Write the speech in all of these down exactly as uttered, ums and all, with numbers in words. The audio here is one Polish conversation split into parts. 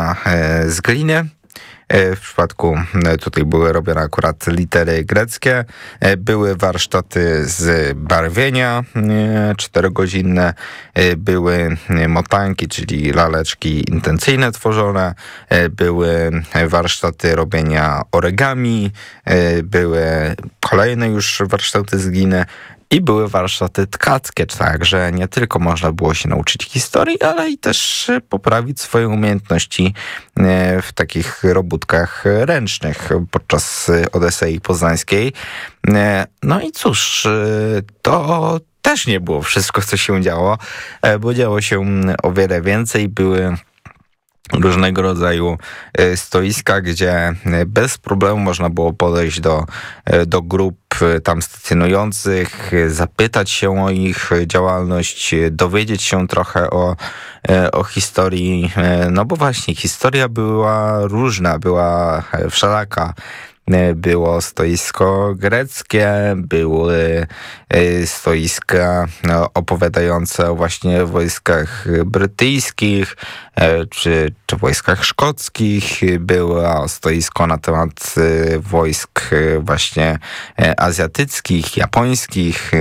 robiona z gliny. W przypadku tutaj były robione akurat litery greckie. Były warsztaty z barwienia czterogodzinne. Były motanki, czyli laleczki intencyjne tworzone. Były warsztaty robienia origami. Były kolejne już warsztaty z gliny. I były warsztaty tkackie, także nie tylko można było się nauczyć historii, ale i też poprawić swoje umiejętności w takich robótkach ręcznych podczas Odysei Poznańskiej. No i cóż, to też nie było wszystko, co się działo, bo działo się o wiele więcej. Były różnego rodzaju stoiska, gdzie bez problemu można było podejść do, do grup tam stacjonujących, zapytać się o ich działalność, dowiedzieć się trochę o, o historii, no bo właśnie historia była różna, była wszelaka. Było stoisko greckie, były stoiska opowiadające o właśnie wojskach brytyjskich czy, czy wojskach szkockich. Było stoisko na temat wojsk właśnie azjatyckich, japońskich.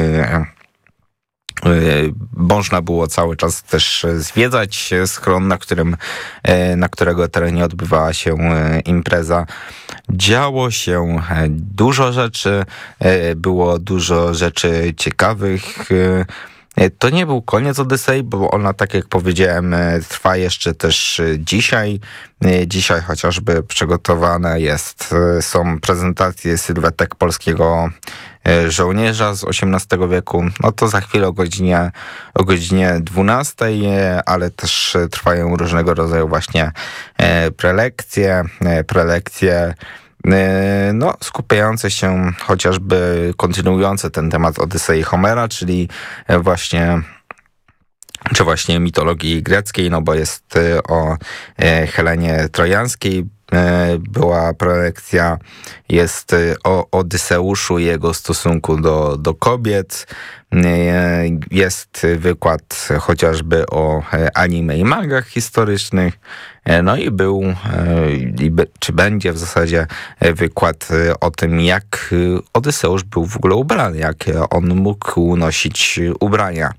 Można było cały czas też zwiedzać schron, na którym, na którego terenie odbywała się impreza. Działo się dużo rzeczy, było dużo rzeczy ciekawych. To nie był koniec Odysei, bo ona, tak jak powiedziałem, trwa jeszcze też dzisiaj. Dzisiaj chociażby przygotowane jest, są prezentacje sylwetek polskiego żołnierza z osiemnastego wieku. No to za chwilę o godzinie, o godzinie dwunastej, ale też trwają różnego rodzaju właśnie prelekcje, prelekcje no, skupiające się chociażby, kontynuujące ten temat Odysei Homera, czyli właśnie czy właśnie mitologii greckiej, no bo jest o Helenie Trojańskiej. Była prelekcja, jest o Odyseuszu i jego stosunku do, do kobiet. Jest wykład chociażby o anime i mangach historycznych. No i był, czy będzie w zasadzie wykład o tym, jak Odyseusz był w ogóle ubrany, jak on mógł nosić ubrania.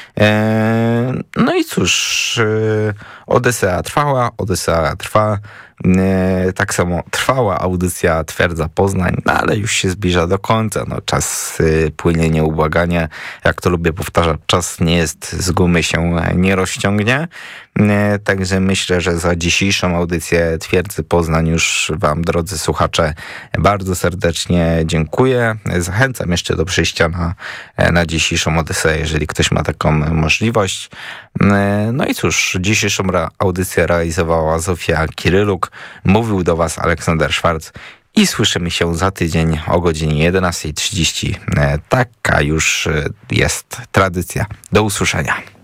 No i cóż, Odysea trwała, Odysea trwa. Tak samo trwała audycja Twierdza Poznań, no ale już się zbliża do końca. No, czas płynie nieubłaganie. Jak to lubię powtarzać, czas nie jest z gumy, się nie rozciągnie. Także myślę, że za dzisiejszą audycję Twierdzy Poznań już wam, drodzy słuchacze, bardzo serdecznie dziękuję. Zachęcam jeszcze do przyjścia na, na dzisiejszą Odyseję, jeżeli ktoś ma taką możliwość. No i cóż, dzisiejszą audycję realizowała Zofia Kiryluk. Mówił do was Aleksander Szwarc i słyszymy się za tydzień o godzinie jedenasta trzydzieści. Taka już jest tradycja. Do usłyszenia.